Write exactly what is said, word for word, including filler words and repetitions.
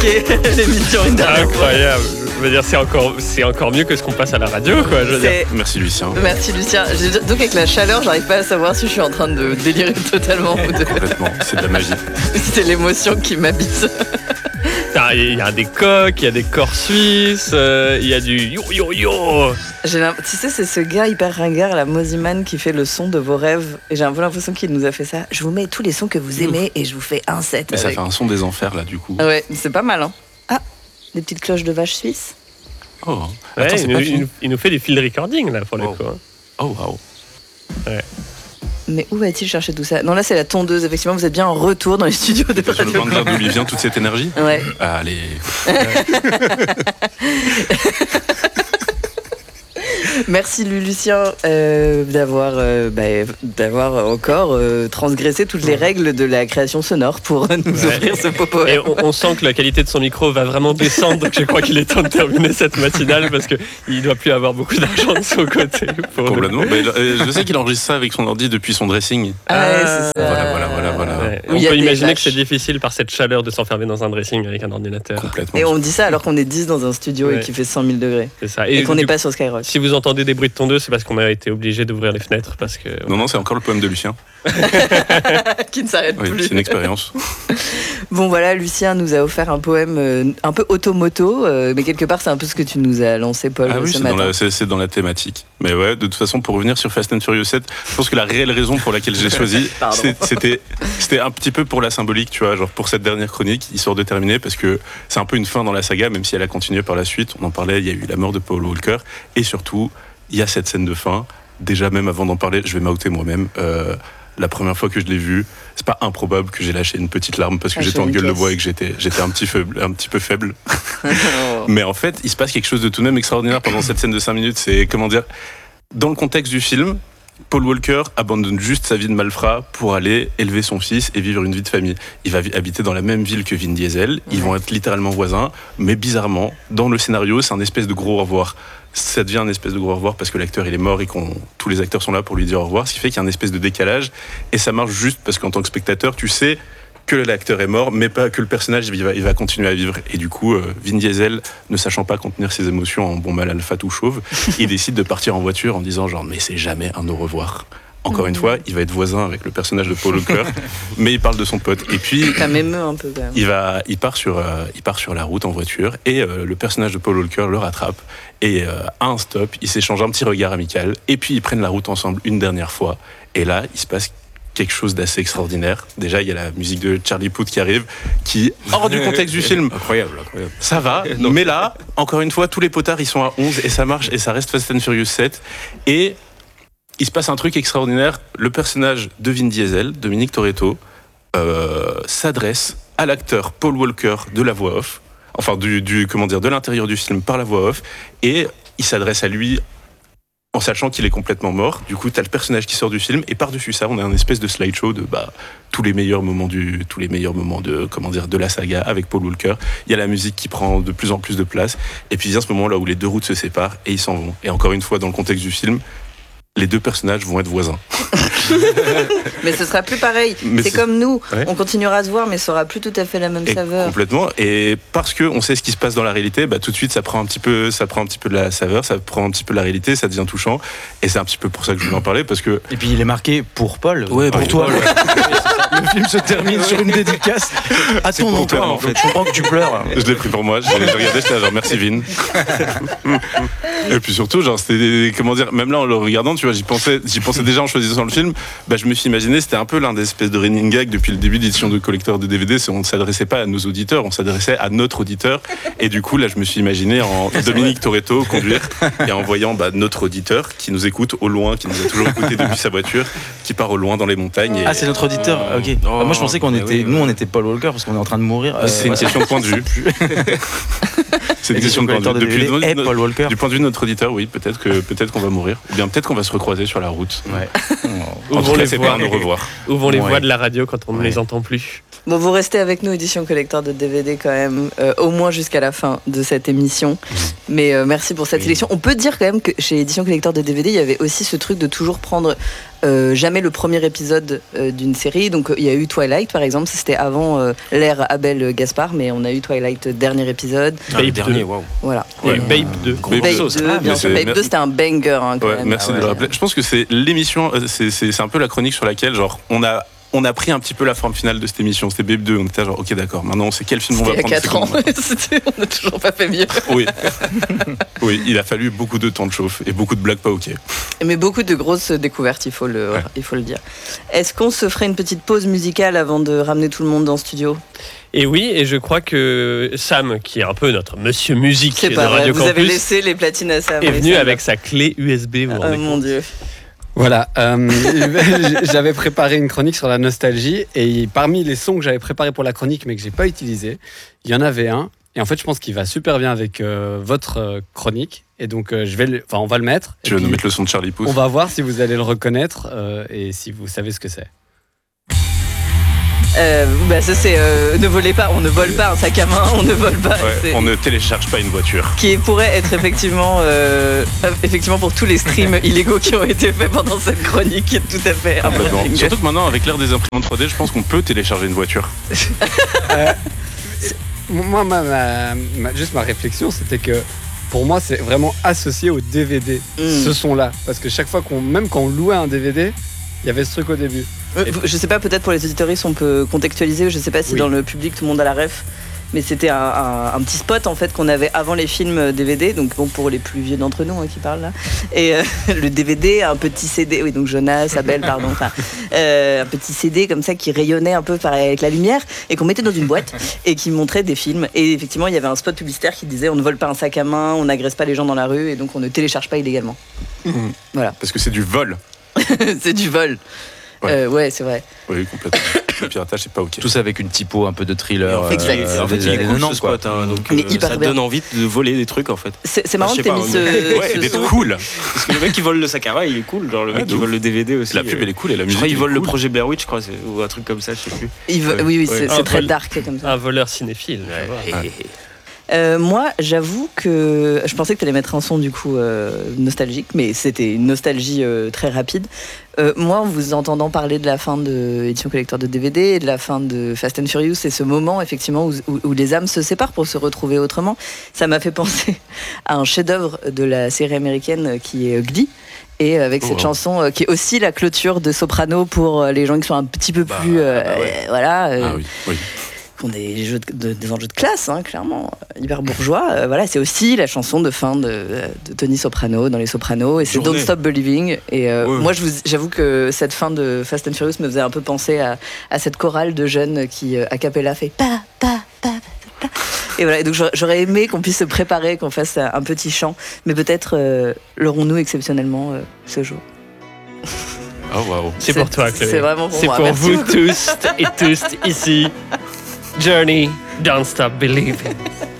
craqué l'émission une dernière fois. Incroyable. Je veux dire, c'est encore, c'est encore mieux que ce qu'on passe à la radio, quoi. Je veux dire. Merci Lucien. Merci Lucien. J'ai- Donc avec la chaleur, j'arrive pas à savoir si je suis en train de délirer totalement ou de... Complètement, c'est de la magie. c'est l'émotion qui m'habite. Ah, Il y a des coqs, il y a des corps suisses, euh, il y a du yo yo yo. J'ai l'im- tu sais, c'est ce gars hyper ringard, la Moziman, qui fait le son de vos rêves. Et j'ai un peu l'impression qu'il nous a fait ça. Je vous mets tous les sons que vous aimez et je vous fais un set. Mais ça avec. fait un son des enfers là du coup. Ah ouais, c'est pas mal, hein. Ah, des petites cloches de vache suisse. Oh, Ouais, attends, c'est il, pas nous, fini. il- il nous fait des field recording là pour le Wow. coup. hein. Oh waouh. Mais où va-t-il chercher tout ça? Non, là, c'est la tondeuse. Effectivement, vous êtes bien en retour dans les studios de T'as sur le Radio point de dire d'où lui vient toute cette énergie. Ouais. Ah, allez. Merci Lucien euh, d'avoir euh, bah, d'avoir encore euh, transgressé toutes les règles de la création sonore pour nous Ouais. offrir ce popo. Et on, on sent que la qualité de son micro va vraiment descendre. Donc je crois qu'il est temps de terminer cette matinale parce qu'il ne doit plus avoir beaucoup d'argent de son côté. Pour Complètement. Bah, il- euh, je sais qu'il enregistre ça avec son ordi depuis son dressing. Ah ouais, c'est ça. Voilà, voilà, voilà, voilà. Ouais. Où On il y a peut des imaginer vaches. que c'est difficile par cette chaleur de s'enfermer dans un dressing avec un ordinateur. Complètement. Et on dit ça alors qu'on est dix dans un studio et Ouais. qu'il fait cent mille degrés. C'est ça. Et, qu'on du n'est coup, pas sur Skyrock. si vous entendez des bruits de tondeuse, c'est parce qu'on a été obligé d'ouvrir les fenêtres parce que. Non, non, c'est encore le poème de Lucien. Qui ne s'arrête Oui, plus. c'est une expérience. Bon voilà, Lucien nous a offert un poème euh, un peu automoto, euh, mais quelque part c'est un peu ce que tu nous as lancé, Paul, Ah oui, ce c'est dans, matin. la, c'est, c'est dans la thématique. Mais ouais, de toute façon, pour revenir sur Fast and Furious sept, je pense que la réelle raison pour laquelle j'ai choisi, Pardon. c'est- c'était, c'était un petit peu pour la symbolique, tu vois, genre pour cette dernière chronique, histoire de terminer, parce que c'est un peu une fin dans la saga, même si elle a continué par la suite. On en parlait, il y a eu la mort de Paul Walker, et surtout, il y a cette scène de fin. Déjà, même avant d'en parler, je vais m'outer moi-même. Euh, la première fois que je l'ai vu, c'est pas improbable que j'ai lâché une petite larme parce que Ah, j'étais j'ai en une gueule de caisse. bois et que j'étais, j'étais un petit faible, un petit peu faible. Oh. Mais en fait, il se passe quelque chose de tout de même extraordinaire pendant cette scène de cinq minutes. C'est, comment dire, dans le contexte du film, Paul Walker abandonne juste sa vie de malfrat pour aller élever son fils et vivre une vie de famille. Il va vi- habiter dans la même ville que Vin Diesel. Ils vont être littéralement voisins. Mais bizarrement, dans le scénario, c'est un espèce de gros au revoir. Ça devient un espèce de gros au revoir parce que l'acteur il est mort et que tous les acteurs sont là pour lui dire au revoir. Ce qui fait qu'il y a un espèce de décalage. Et ça marche juste parce qu'en tant que spectateur, tu sais que l'acteur est mort, mais pas que le personnage il va, il va continuer à vivre. Et du coup, euh, Vin Diesel, ne sachant pas contenir ses émotions en bon mal alpha tout chauve, il décide de partir en voiture en disant genre mais c'est jamais un au revoir. Encore une fois, il va être voisin avec le personnage de Paul Walker, mais il parle de son pote. Et puis Ça m'émeut un peu quand même. il va, il part sur, euh, il part sur la route en voiture et euh, le personnage de Paul Walker le rattrape et euh, à un stop, ils s'échangent un petit regard amical et puis ils prennent la route ensemble une dernière fois. Et là, il se passe quelque chose d'assez extraordinaire. Déjà, il y a la musique de Charlie Puth qui arrive, qui hors du contexte du film. Incroyable, incroyable. Ça va, mais là, encore une fois, tous les potards ils sont à onze et ça marche et ça reste Fast and Furious sept. Et il se passe un truc extraordinaire. Le personnage de Vin Diesel, Dominique Toretto, euh, s'adresse à l'acteur Paul Walker de la voix off, enfin du, du comment dire, de l'intérieur du film par la voix off, et il s'adresse à lui en sachant qu'il est complètement mort. Du coup, t'as le personnage qui sort du film et par-dessus ça, on a un espèce de slideshow de bah, tous les meilleurs moments du, tous les meilleurs moments de comment dire, de la saga avec Paul Walker. Il y a la musique qui prend de plus en plus de place et puis il y a ce moment là où les deux routes se séparent et ils s'en vont. Et encore une fois, dans le contexte du film, les deux personnages vont être voisins. Mais ce sera plus pareil. Mais c'est c'est- comme nous. Ouais. On continuera à se voir, mais ça aura plus tout à fait la même Et saveur. complètement. Et parce que on sait ce qui se passe dans la réalité, bah, tout de suite ça prend un petit peu, ça prend un petit peu de la saveur, ça prend un petit peu de la réalité, ça devient touchant. Et c'est un petit peu pour ça que je voulais en parler parce que Et puis il est marqué pour Paul. Ouais, pour pour toi. Paul. Le film se termine sur une dédicace à ton nom, pour toi, en fait. Je comprends que tu pleures. je l'ai pris pour moi. J'ai j'ai regardé, j'étais là, genre merci Vin. Et puis surtout, genre c'était comment dire, même là en le regardant, tu vois, j'y pensais, j'y pensais déjà en choisissant le film. Bah, je me suis imaginé, c'était un peu l'un des espèces de running gag depuis le début d'édition de collecteur de D V D, c'est on ne s'adressait pas à nos auditeurs, on s'adressait à notre auditeur. Et du coup, là, je me suis imaginé en Dominique Toretto conduire et en voyant bah, notre auditeur qui nous écoute au loin, qui nous a toujours écouté depuis sa voiture, qui part au loin dans les montagnes. Et Ah, c'est notre auditeur. Ok. Oh, Ah, moi, je pensais qu'on mais était, oui, nous, oui. on était Paul Walker parce qu'on est en train de mourir. Ah, c'est Euh, une question de point de vue. C'est une question de point de collecteur vue. de Depuis D V D le- et Paul Walker. Du point de vue de notre auditeur, oui, peut-être que peut-être qu'on va mourir, ou bien peut-être qu'on va se recroiser sur la route. Ouais. En Où tout vont cas, les c'est voix pas un au revoir. Où vont les Ouais. voix de la radio quand on ne Ouais. les entend plus? Bon, vous restez avec nous, édition collector de D V D quand même, euh, au moins jusqu'à la fin de cette émission. Mais euh, merci pour cette Oui. sélection. On peut dire quand même que chez édition collector de D V D, il y avait aussi ce truc de toujours prendre euh, jamais le premier épisode euh, d'une série. Donc il y a eu Twilight par exemple, c'était avant euh, l'ère Abel Gaspard, mais on a eu Twilight dernier épisode. Ah, le Babe dernier, deux. waouh. Voilà. Ouais, Et, Babe deux. Babe Babe sauce. deux, Ah, bien mais sûr. c'est- Babe mer- deux, c'était un banger hein, quand Ouais, même. merci Ah de ouais. le rappeler. Je pense que c'est l'émission, euh, c'est, c'est, c'est un peu la chronique sur laquelle, genre, on a, on a pris un petit peu la forme finale de cette émission. C'était Babe deux. On était genre, ok, d'accord, maintenant on sait quel film on va C'était il y a prendre. quatre c'est ans. comment C'était- on n'a toujours pas fait mieux. Oui. Oui, il a fallu beaucoup de temps de chauffe et beaucoup de blagues pas ok. Mais beaucoup de grosses découvertes, il faut le, Ouais. il faut le dire. Est-ce qu'on se ferait une petite pause musicale avant de ramener tout le monde dans le studio? Et oui, et je crois que Sam, qui est un peu notre monsieur musique C'est de pas vrai, Radio vous avez Campus, laissé les platines à Sam. est et venu Sam. avec sa clé U S B. Vous vous Oh rendez mon compte dieu. Voilà, euh, j'avais préparé une chronique sur la nostalgie et parmi les sons que j'avais préparés pour la chronique mais que j'ai pas utilisé, il y en avait un et en fait je pense qu'il va super bien avec euh, votre euh, chronique et donc euh, je vais, le- enfin on va le mettre. Tu et vas nous puis, mettre le son de Charlie Puth. on va voir si vous allez le reconnaître euh, et si vous savez ce que c'est. Euh, bah ça c'est euh, ne volez pas, on ne vole pas un sac à main, on ne vole pas. Ouais, c'est- on ne télécharge pas une voiture. Qui pourrait être effectivement, euh, effectivement pour tous les streams illégaux qui ont été faits pendant cette chronique, qui est tout à fait un Complètement. bon Surtout que maintenant, avec l'ère des imprimantes trois D, je pense qu'on peut télécharger une voiture. Euh, moi, ma, ma- ma- juste ma réflexion, c'était que pour moi, c'est vraiment associé au D V D, Mm. ce son-là. Parce que chaque fois qu'on, même quand on louait un D V D, il y avait ce truc au début. Euh, Je sais pas, peut-être pour les auditoristes on peut contextualiser, je sais pas si Oui. dans le public tout le monde a la ref, mais c'était un, un- un petit spot en fait qu'on avait avant les films D V D, donc bon pour les plus vieux d'entre nous hein, qui parlent là. Et euh, le D V D, un petit C D, oui donc Jonas, Abel, pardon, enfin euh, un petit C D comme ça qui rayonnait un peu par, avec la lumière et qu'on mettait dans une boîte et qui montrait des films. Et effectivement il y avait un spot publicitaire qui disait on ne vole pas un sac à main, on n'agresse pas les gens dans la rue et donc on ne télécharge pas illégalement. Parce que c'est du vol. C'est du vol. Ouais. Euh, ouais c'est vrai. Oui, complètement. Le piratage, c'est pas ok. Tout ça avec une typo un peu de thriller. En fait, euh, exact. En fait, des il est années cool ce quatre-vingt-dix, quoi. spot, hein, donc Il est euh, hyper ça bien. donne envie de voler des trucs en fait. C'est c'est marrant je que sais t'aies pas, mis on ce, est- Ouais, ce et d'être son. cool. Parce que le mec qui vole le sac à main, il est cool. Genre le Ouais, mec de qui ouf. vole le D V D aussi. La pub, euh, elle est cool et la Je musique. crois qu'il elle est vole le cool. projet Blair Witch, je crois, c'est- ou un truc comme ça, je sais plus. Il veut- Ouais. oui, oui, Ouais. c'est Un c'est très vol- dark comme ça. Un voleur cinéphile. tu vois. Euh, moi, j'avoue que je pensais que tu allais mettre un son du coup euh, nostalgique, mais c'était une nostalgie euh, très rapide. Euh, moi, en vous entendant parler de la fin de édition collector de D V D et de la fin de Fast and Furious, c'est ce moment effectivement où, où- où les âmes se séparent pour se retrouver autrement. Ça m'a fait penser à un chef-d'œuvre de la série américaine qui est Glee. Et avec cette wow. chanson euh, qui est aussi la clôture de Soprano pour euh, les gens qui sont un petit peu Bah, plus euh, bah ouais. euh, voilà euh, Ah oui, oui. qui ont des, jeux de- de- des enjeux de classe, hein, clairement, euh, hyper bourgeois. Euh, voilà, c'est aussi la chanson de fin de, de Tony Soprano dans Les Sopranos, et c'est Journée. Don't Stop Believing. Et euh, Ouais. moi, je vous- j'avoue que cette fin de Fast and Furious me faisait un peu penser à, à cette chorale de jeunes qui, euh, a cappella, fait pa, pa, pa, pa, pa. Et voilà, et donc j'aurais- j'aurais aimé qu'on puisse se préparer, qu'on fasse un petit chant, mais peut-être euh, l'aurons-nous exceptionnellement euh, ce jour. Oh waouh. C'est pour toi, Chloé. C'est vraiment pour C'est moi. pour Merci vous beaucoup. tous et tous ici. Journey, don't stop believing.